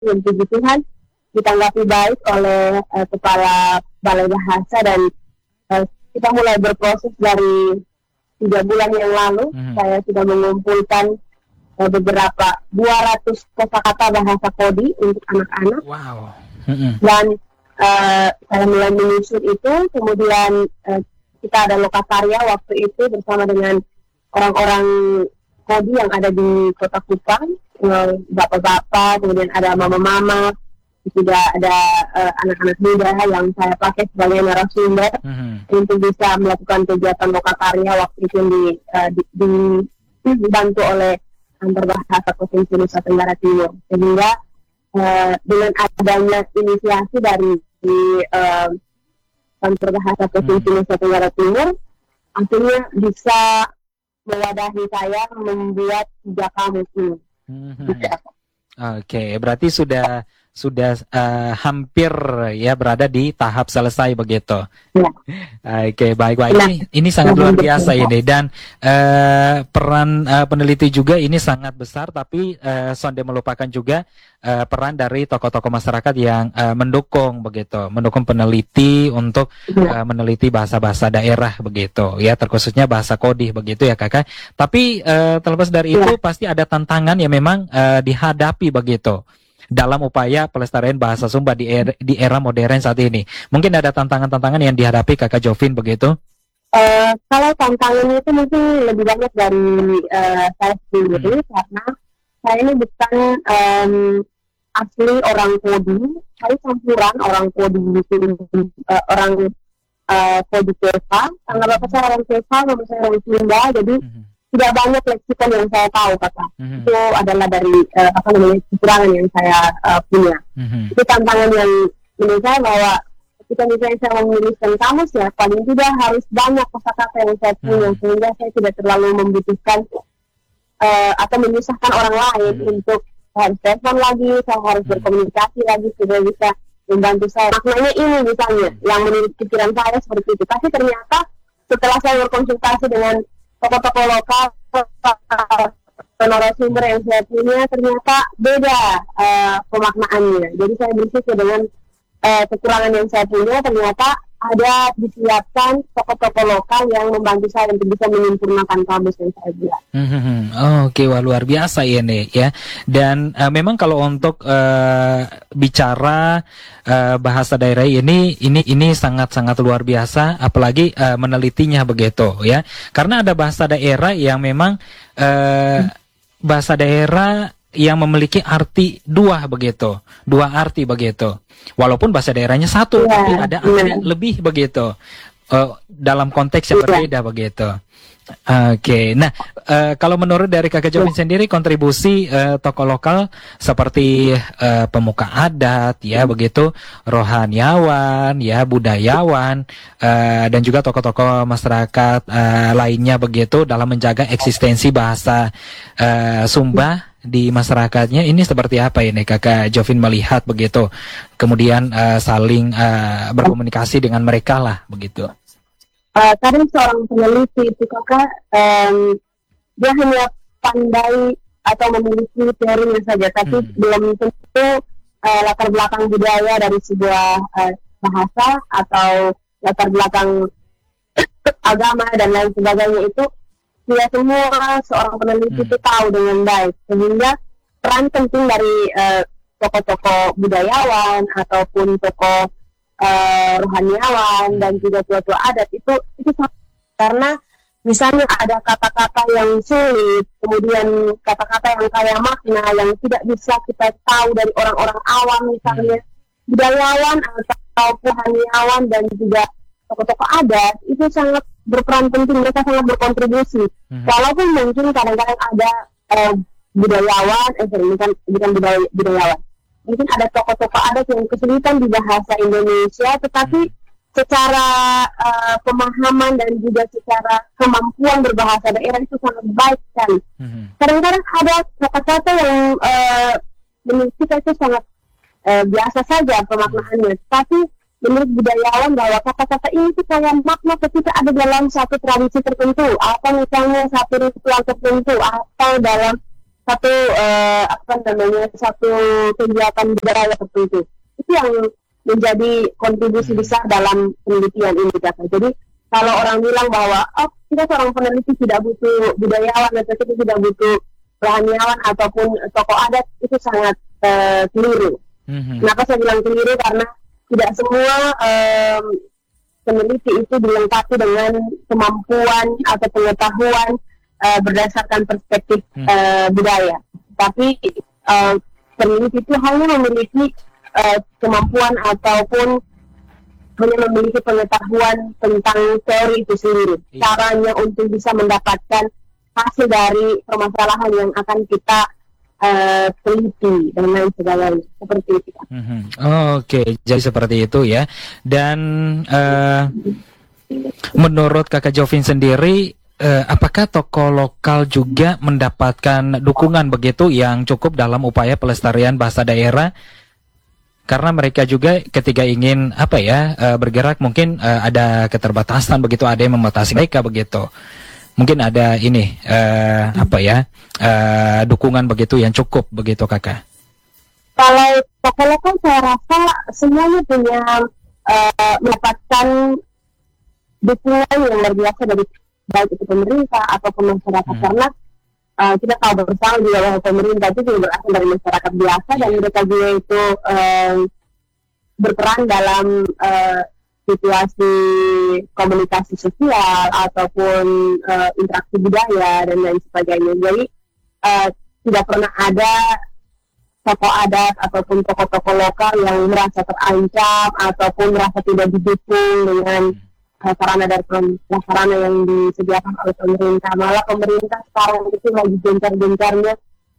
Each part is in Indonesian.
Dan puji Tuhan ditanggapi baik oleh Kepala Balai Bahasa dan kita mulai berproses dari 3 bulan yang lalu. Saya sudah mengumpulkan beberapa 200 kosakata bahasa Kodi untuk anak-anak. Wow. Dan saya mulai menyusun itu, kemudian kita ada lokakarya waktu itu bersama dengan orang-orang Kodi yang ada di Kota Kupang, bapak-bapak, kemudian ada mama-mama, juga ada anak-anak muda yang saya pakai sebagai narasumber untuk bisa melakukan kegiatan lokakarya waktu itu yang dibantu oleh Kantor Bahasa Provinsi Nusa Tenggara Timur. Sehingga dengan adanya inisiasi dari Kantor Bahasa Provinsi Nusa Tenggara Timur, akhirnya bisa mewadahi saya membuat 3 kamus ini. Oke, berarti sudah hampir ya berada di tahap selesai begitu. Ya. Oke, baik. Ini sangat luar biasa ini, dan peran peneliti juga ini sangat besar, tapi Sonde melupakan juga peran dari tokoh-tokoh masyarakat yang mendukung peneliti untuk meneliti bahasa-bahasa daerah begitu ya, terkhususnya bahasa Kodi begitu ya Kakak. Tapi terlepas dari itu pasti ada tantangan yang memang dihadapi begitu dalam upaya pelestarian bahasa Sumba di era modern saat ini. Mungkin ada tantangan-tantangan yang dihadapi Kakak Jovin begitu? Kalau tantangannya itu mungkin lebih banyak dari saya sendiri, karena saya ini bukan asli orang Kodi, saya campuran orang Kodi orang Kodi Keva, karena bapak saya orang Keva, mama saya orang Sumba, jadi tidak banyak leksikon yang saya tahu, Kakak. Itu adalah dari kekurangan yang saya punya. Itu tantangan yang menurut saya, bahwa ketika misalnya saya menuliskan kamus ya, paling tidak harus banyak kosakata yang saya punya, sehingga saya tidak terlalu membutuhkan atau menyusahkan orang lain untuk harus telepon lagi, saya harus berkomunikasi lagi supaya bisa membantu saya. Maknanya ini misalnya, yang menurut pikiran saya seperti itu. Tapi ternyata setelah saya berkonsultasi dengan tokoh-tokoh lokal, narasumber yang saya punya, ternyata beda pemaknaannya. Jadi saya bersyukur dengan kekurangan yang saya punya, ternyata ada disiapkan tokoh-tokoh lokal yang membantu saya untuk bisa menyempurnakan kamus yang saya buat. Oke, wah luar biasa ya nih ya. Dan memang kalau untuk bicara bahasa daerah ini sangat-sangat luar biasa, apalagi menelitinya begitu ya. Karena ada bahasa daerah yang memang bahasa daerah yang memiliki arti dua arti begitu. Walaupun bahasa daerahnya satu, tapi ada arti lebih begitu. Dalam konteks yang berbeda begitu. Oke, nah kalau menurut dari Kakak Jovin sendiri, kontribusi tokoh lokal seperti pemuka adat ya begitu, rohaniawan ya, budayawan, dan juga tokoh-tokoh masyarakat lainnya begitu dalam menjaga eksistensi bahasa Sumba di masyarakatnya, ini seperti apa ini Kakak Jovin melihat begitu, kemudian saling berkomunikasi dengan mereka lah begitu. Kadang seorang peneliti itu Kakak, dia hanya pandai atau memiliki teorinya saja, tapi belum tentu latar belakang budaya dari sebuah bahasa atau latar belakang agama dan lain sebagainya itu tidak semua seorang peneliti itu tahu dengan baik. Sehingga peran penting dari tokoh-tokoh budayawan ataupun tokoh rohaniawan dan juga tua-tua adat itu karena misalnya ada kata-kata yang sulit, kemudian kata-kata yang kaya makna yang tidak bisa kita tahu dari orang-orang awam, misalnya budayawan atau rohaniawan dan juga tokoh-tokoh adat itu sangat berperan penting, mereka sangat berkontribusi. Walaupun mungkin kadang-kadang ada budayawan, bukan budayawan, mungkin ada tokoh-tokoh adat yang kesulitan di bahasa Indonesia, tetapi secara pemahaman dan juga secara kemampuan berbahasa daerah itu sangat baik sekali. Kadang-kadang ada kata-kata yang menurut kita itu sangat biasa saja pemaknaannya, tapi menurut budayawan bahwa kata-kata ini itu kayak makna ketika ada dalam satu tradisi tertentu, atau misalnya satu ritual tertentu, atau dalam satu kegiatan budaya tertentu. Itu yang menjadi kontribusi besar dalam penelitian ini, Kak. Jadi kalau orang bilang bahwa kita seorang peneliti tidak butuh budayawan atau kita tidak butuh rohaniawan ataupun tokoh adat, itu sangat keliru. Kenapa saya bilang keliru? Karena tidak semua peneliti itu dilengkapi dengan kemampuan atau pengetahuan berdasarkan perspektif budaya. Tapi peneliti itu hanya memiliki kemampuan ataupun hanya memiliki pengetahuan tentang teori itu sendiri. Caranya untuk bisa mendapatkan hasil dari permasalahan yang akan kita teliti dan lain sebagainya, seperti itu. Oke, jadi seperti itu ya. Dan menurut Kakak Jovin sendiri, apakah tokoh lokal juga mendapatkan dukungan begitu yang cukup dalam upaya pelestarian bahasa daerah? Karena mereka juga ketika ingin bergerak mungkin ada keterbatasan begitu, ada yang membatasi mereka begitu. Mungkin ada ini dukungan begitu yang cukup begitu, Kakak. Kalau tokoh lokal saya rasa semuanya punya mendapatkan dukungan yang luar biasa dari baik itu pemerintah ataupun masyarakat, karena kita tahu bersama juga bahwa pemerintah itu juga berasal dari masyarakat biasa dan mereka juga itu berperan dalam situasi komunikasi sosial ataupun interaksi budaya dan lain sebagainya. Jadi tidak pernah ada tokoh adat ataupun tokoh-tokoh lokal yang merasa terancam ataupun merasa tidak didukung dengan sarana dan prasarana yang disediakan oleh pemerintah. Malah pemerintah sekarang itu lagi gencar-gencarnya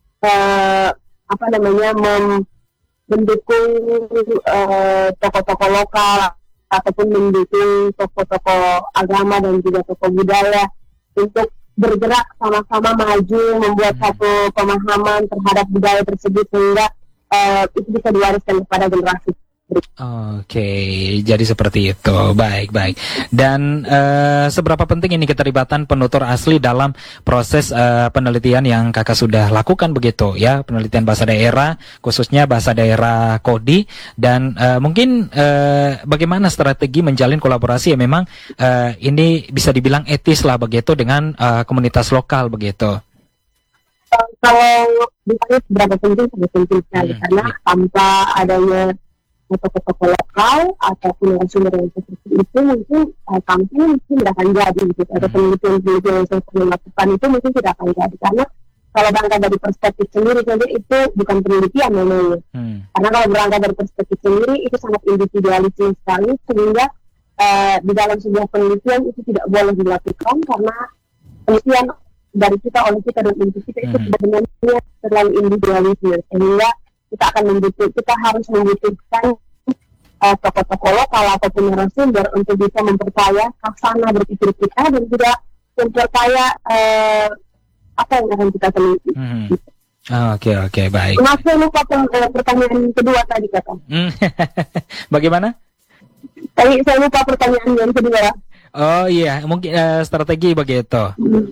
mendukung tokoh-tokoh lokal ataupun mendukung tokoh-tokoh agama dan juga tokoh budaya untuk bergerak sama-sama maju, membuat satu pemahaman terhadap budaya tersebut sehingga itu bisa diwariskan kepada generasi. Oke, jadi seperti itu. Baik. Dan seberapa penting ini keterlibatan penutur asli dalam proses penelitian yang Kakak sudah lakukan begitu ya, penelitian bahasa daerah, khususnya bahasa daerah Kodi, dan mungkin bagaimana strategi menjalin kolaborasi yang memang ini bisa dibilang etis lah begitu dengan komunitas lokal begitu. Kalau ditanya seberapa penting, sangat penting sekali karena tanpa adanya tokoh-tokoh lokal ataupun sumber yang seperti itu mungkin kampung mungkin tidak akan jadi gitu, atau penelitian-penelitian yang saya pernah lakukan itu mungkin tidak akan jadi, karena kalau berangkat dari perspektif sendiri saja itu bukan penelitian namanya. Karena kalau berangkat dari perspektif sendiri itu sangat individualisme sekali, sehingga di dalam sebuah penelitian itu tidak boleh dilakukan karena penelitian dari kita oleh kita dan untuk kita itu sebenarnya terlalu individualisme, sehingga kita harus membutuhkan tokoh-tokoh lokal ataupun narasumber untuk bisa memperkaya hasanah berpikir kita dan juga memperkaya apa yang akan kita teliti. Oke, baik. Masih lupa pertanyaan kedua tadi, Kakak. Bagaimana? Tadi saya lupa pertanyaan yang kedua. Oh iya, mungkin strategi begitu.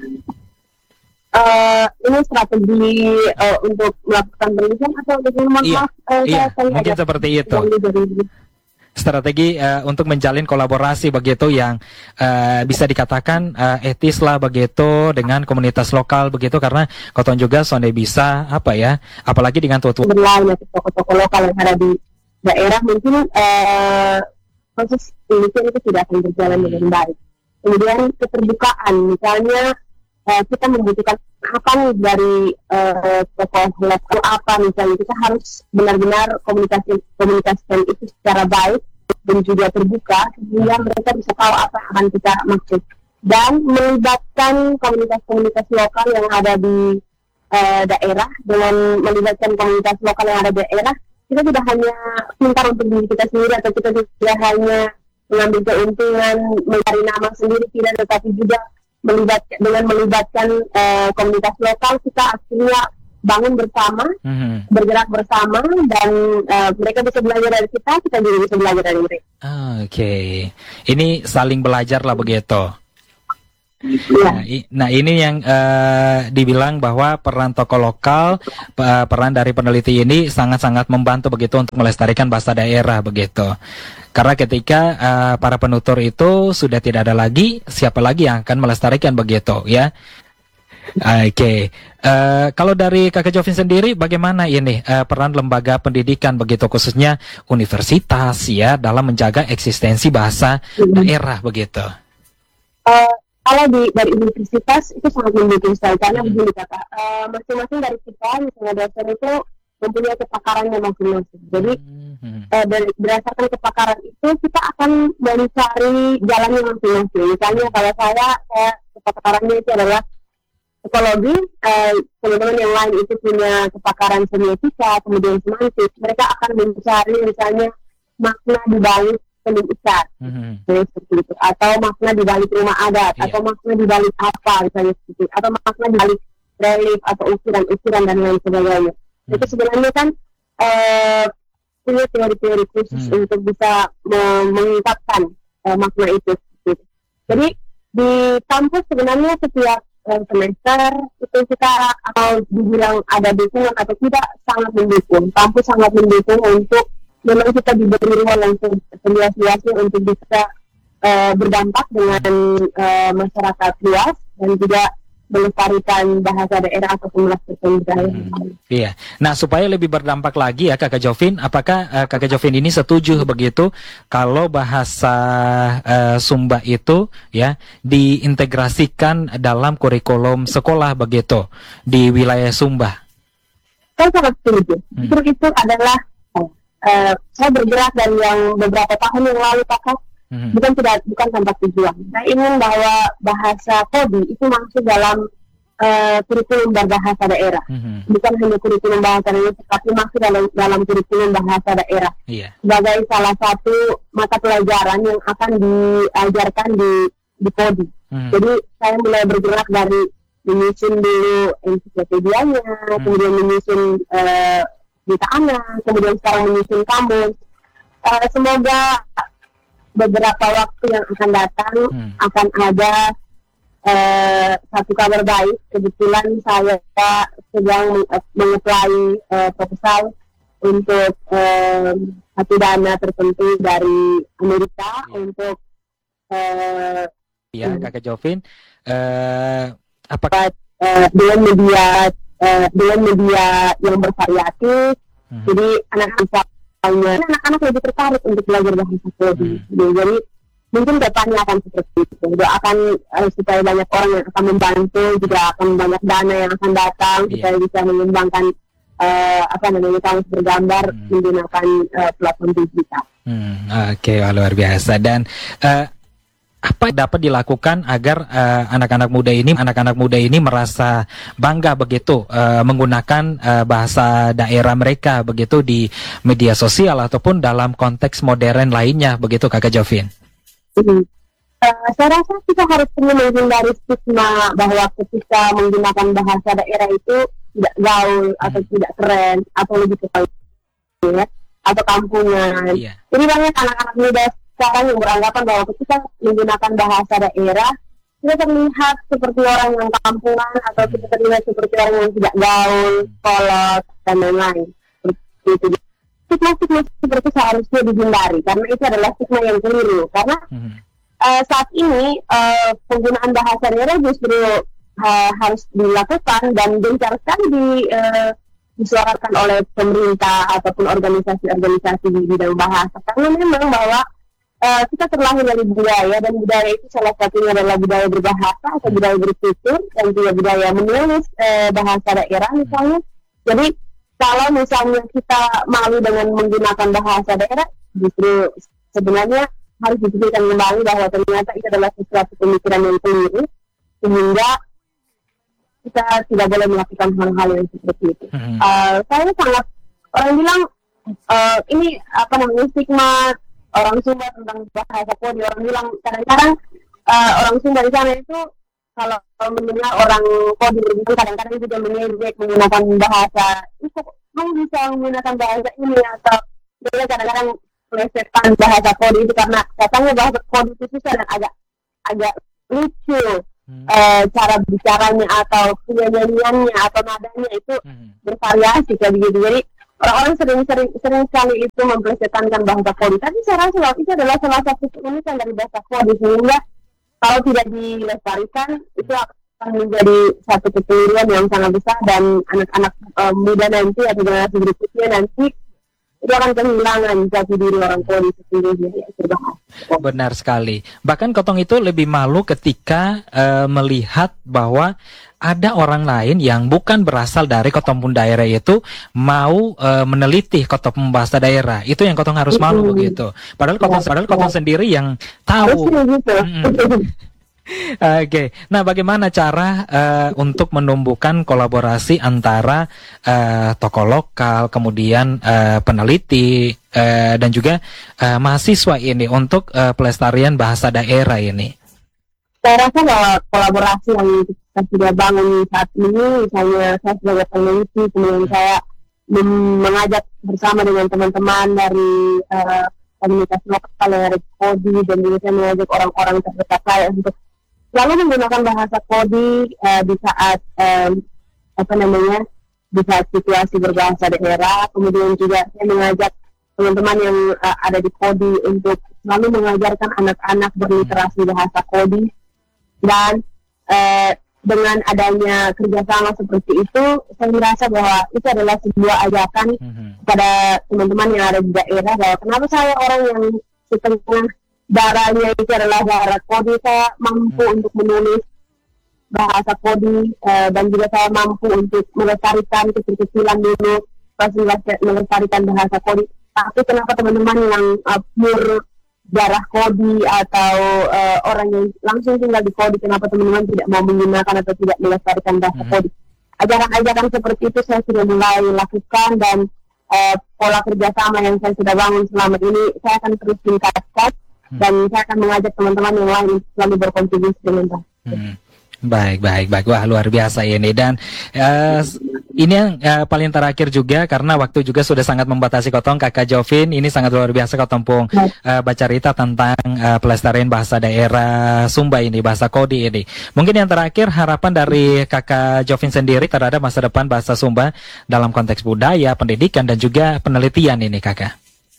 Ini strategi untuk melakukan penelitian atau untuk mungkin seperti itu. Strategi untuk menjalin kolaborasi begitu yang bisa dikatakan etis lah begitu dengan komunitas lokal begitu, karena Koton juga sonde bisa apalagi dengan tutu berlain tokoh-tokoh lokal yang ada di daerah, mungkin proses penelitian itu tidak akan berjalan dengan baik. Kemudian keterbukaan, misalnya kita membutuhkan apa nih dari tokoh lokal apa, misalnya kita harus benar-benar komunikasikan itu secara baik dan juga terbuka sehingga mereka bisa tahu apa yang akan kita maksud, dan melibatkan komunitas-komunitas lokal yang ada di daerah. Dengan melibatkan komunitas lokal yang ada di daerah, kita tidak hanya pintar untuk diri kita sendiri atau kita tidak hanya mengambil keuntungan mencari nama sendiri, tidak, tetapi juga dengan melibatkan komunitas lokal kita akhirnya bangun bersama, bergerak bersama, dan mereka bisa belajar dari kita juga bisa belajar dari mereka. Oke. Ini saling belajar lah begitu. Iya. Nah, ini yang dibilang bahwa peran tokoh lokal, peran dari peneliti ini sangat-sangat membantu begitu untuk melestarikan bahasa daerah begitu. Karena ketika para penutur itu sudah tidak ada lagi, siapa lagi yang akan melestarikan begitu ya? Oke. Kalau dari Kakak Jovin sendiri, bagaimana ini peran lembaga pendidikan begitu, khususnya universitas ya, dalam menjaga eksistensi bahasa daerah begitu? Kalau dari universitas itu sangat mendukung sekali karena begini Kakak, masing-masing dari kita misalnya dosen itu mempunyai kepakarannya masing-masing. Jadi berdasarkan kepakaran itu kita akan mencari jalannya masing-masing. Misalnya kalau saya kepakarannya itu adalah psikologi, teman-teman yang lain itu punya kepakaran semiotika, kemudian semantik, mereka akan mencari misalnya makna di balik pendidikan, seperti itu, atau makna di balik rumah adat, atau makna di balik apa, misalnya seperti itu, atau makna di balik relief atau ukiran-ukiran dan lain sebagainya. Itu sebenarnya kan punya teori-teori khusus untuk bisa mengungkapkan makna itu. Gitu. Jadi di kampus sebenarnya setiap semester itu kita atau dibilang ada dukungan atau tidak, sangat mendukung. Kampus sangat mendukung untuk memang kita diberi ruang yang seluas-luasnya untuk bisa berdampak dengan masyarakat luas dan juga melestarikan bahasa daerah ataupun melestarikan budaya. Iya. Nah, supaya lebih berdampak lagi ya Kakak Jovin, apakah Kakak Jovin ini setuju begitu kalau bahasa Sumba itu ya diintegrasikan dalam kurikulum sekolah begitu di wilayah Sumba? Saya sangat setuju. Justru itu adalah saya bergerak dari yang beberapa tahun yang lalu Kakak, bukan tanpa tujuan. Saya ingin bahwa bahasa Kodi itu masuk dalam kurikulum berbahasa daerah, bukan hanya kurikulum bahasa daerah, tapi masuk dalam kurikulum bahasa daerah sebagai salah satu mata pelajaran yang akan diajarkan di Kodi. Jadi saya mulai bergerak dari menyusun dulu ensiklopedianya, kemudian menyusun berita anak, kemudian sekarang menyusun kamus. Semoga beberapa waktu yang akan datang akan ada satu kabar baik. Kebetulan saya sedang mengapply proposal untuk satu dana tertentu dari Amerika untuk Kakak Jovin, apakah dengan media yang bervariatif, jadi anak-anak lebih tertarik untuk belajar bahasa Kodi. Jadi mungkin depannya akan seperti itu. Doakan supaya banyak orang yang akan membantu, juga akan banyak dana yang akan datang supaya bisa mengembangkan kamus bergambar menggunakan platform digital. Oke, luar biasa. Dan apa dapat dilakukan agar anak-anak muda ini merasa bangga begitu menggunakan bahasa daerah mereka begitu di media sosial ataupun dalam konteks modern lainnya begitu Kakak Jovin? Saya rasa kita harus menghindari stigma bahwa ketika menggunakan bahasa daerah itu tidak gaul atau tidak keren atau lebih kepala atau kampungan. Jadi banyak anak-anak muda sekarang yang beranggapan bahwa ketika menggunakan bahasa daerah kita terlihat seperti orang yang kampungan atau kita terlihat seperti orang yang tidak gaul, kolot, dan lain-lain. Stigma-stigma seperti seharusnya dihindari karena itu adalah stigma yang keliru. Karena saat ini penggunaan bahasa daerah justru harus dilakukan dan gencar sekali disuarakan oleh pemerintah ataupun organisasi-organisasi di bidang bahasa. Karena memang bahwa kita terlahir dari budaya, dan budaya itu salah satunya adalah budaya berbahasa atau budaya bertutur dan juga budaya menulis bahasa daerah misalnya. Jadi kalau misalnya kita malu dengan menggunakan bahasa daerah, justru sebenarnya harus dipikirkan kembali bahwa ternyata itu adalah sesuatu pemikiran yang keliru, sehingga kita tidak boleh melakukan hal-hal yang seperti itu. Saya sangat, orang bilang ini stigma orang Sumba tentang bahasa Kodi. Orang bilang kadang-kadang orang Sumba di sana itu kalau mendengar orang Kodi berbicara kadang-kadang juga mengejek menggunakan bahasa. Kamu bisa menggunakan bahasa ini, atau dia kadang-kadang melesetkan bahasa Kodi itu karena katanya bahasa Kodi itu susah dan agak lucu. cara bicaranya atau penyanyiannya atau nadanya itu bervariasi kayak begitu. Jadi orang-orang sering sekali itu mempersetankan bahasa Kodi. Tapi saya rasa itu adalah salah satu keunikan dari bahasa Kodi, sehingga kalau tidak dilestarikan itu akan menjadi satu kekeliruan yang sangat besar, dan anak-anak muda nanti atau generasi berikutnya nanti itu akan kehilangan jati diri orang Kodi sendiri. Benar sekali. Bahkan Kotong itu lebih malu ketika melihat bahwa ada orang lain yang bukan berasal dari Kotong pun daerah itu mau meneliti Kotong pun bahasa daerah. Itu yang Kotong harus malu begitu. Padahal Kotong sendiri yang tahu. Oke. Nah, bagaimana cara untuk menumbuhkan kolaborasi antara tokoh lokal, kemudian peneliti dan juga mahasiswa ini untuk pelestarian bahasa daerah ini? Saya rasa bahwa kolaborasi yang kita sudah bangun saat ini, misalnya saya sebagai peneliti, kemudian saya mengajak bersama dengan teman-teman dari komunitas lokal yang ada di Kodi, dan juga saya mengajak orang-orang terdekat saya untuk selalu menggunakan bahasa Kodi di saat di saat situasi berbahasa daerah. Kemudian juga saya mengajak teman-teman yang ada di Kodi untuk selalu mengajarkan anak-anak berliterasi bahasa Kodi. Dan dengan adanya kerjasama seperti itu, saya merasa bahwa itu adalah sebuah ajakan kepada teman-teman yang ada di daerah, bahwa kenapa saya orang yang setengah darahnya itu adalah darah Kodi, saya mampu untuk menulis bahasa Kodi, dan juga saya mampu untuk melestarikan kecil-kecilan dulu, melestarikan bahasa Kodi. Tapi kenapa teman-teman yang pure darah Kodi atau orang yang langsung tinggal di Kodi, kenapa teman-teman tidak mau menggunakan atau tidak melestarikan bahasa Kodi? Ajaran-ajaran seperti itu saya sudah mulai lakukan, dan pola kerjasama yang saya sudah bangun selama ini saya akan terus tingkatkan, dan saya akan mengajak teman-teman yang lain selalu berkontribusi dengan baik. Baik. Wah, luar biasa ini. Dan ini yang paling terakhir juga, karena waktu juga sudah sangat membatasi Kotong, Kakak Jovin. Ini sangat luar biasa Kotong pun baca cerita tentang pelestarian bahasa daerah Sumba ini, bahasa Kodi ini. Mungkin yang terakhir, harapan dari Kakak Jovin sendiri terhadap masa depan bahasa Sumba dalam konteks budaya, pendidikan, dan juga penelitian ini, Kakak.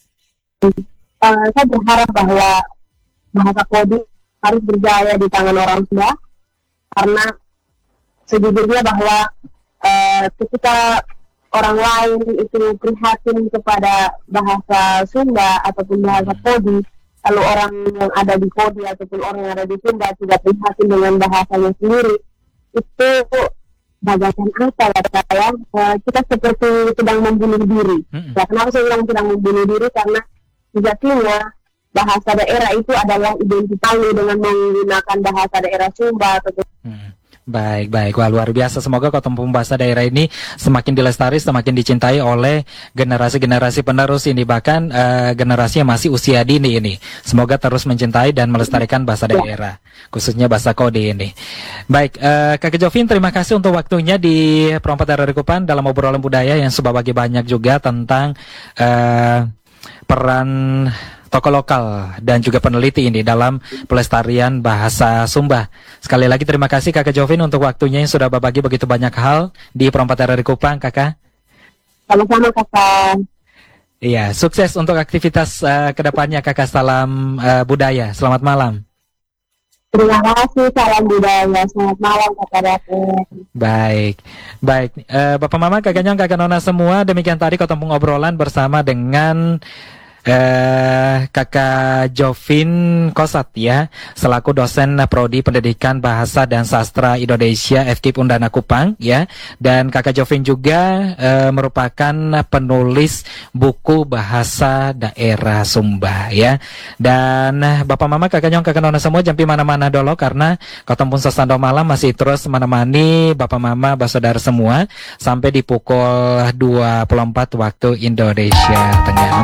Saya berharap bahwa bahasa Kodi harus berjaya di tangan orang Sumba, karena sejujurnya bahwa ketika orang lain itu prihatin kepada bahasa Sunda ataupun bahasa Kodi, lalu orang yang ada di Kodi ataupun orang yang ada di Sunda tidak prihatin dengan bahasanya sendiri, itu bagaikan apa ya saya? Kita seperti sedang membunuh diri. Ya, kenapa saya bilang sedang membunuh diri? Karena sejatinya bahasa daerah itu adalah identitasnya dengan menggunakan bahasa daerah Sumba ataupun Baik. Wah, luar biasa. Semoga Kotong bahasa daerah ini semakin dilestari, semakin dicintai oleh generasi-generasi penerus ini, bahkan generasi yang masih usia dini ini. Semoga terus mencintai dan melestarikan bahasa daerah, khususnya bahasa Kodi ini. Baik, Kakak Jovin, terima kasih untuk waktunya di Perompak dari Kupan dalam obrolan budaya yang sudah bagi banyak juga tentang peran tokoh lokal dan juga peneliti ini dalam pelestarian bahasa Sumba. Sekali lagi terima kasih Kakak Jovin untuk waktunya yang sudah berbagi begitu banyak hal di Perompak dari Kupang, Kakak. Sama-sama, Kakak. Iya, sukses untuk aktivitas kedepannya, Kakak. Salam budaya. Selamat malam. Terima kasih, salam budaya. Selamat malam, Kakak Datuk. Baik. Bapak Mama, Kakak Nyong, Kakak Nona semua, demikian tadi Kotong ngobrolan bersama dengan Kakak Jovin Kosat ya, selaku dosen Prodi Pendidikan Bahasa dan Sastra Indonesia FKIP Undana Kupang ya, dan Kakak Jovin juga merupakan penulis buku bahasa daerah Sumba ya. Dan Bapak Mama, Kakak Nyong, Kakak Nona semua jampi mana-mana dulu, karena Kotong pun sesando malam masih terus menemani Bapak Mama Basodar semua sampai di pukul 24 waktu Indonesia Tengah.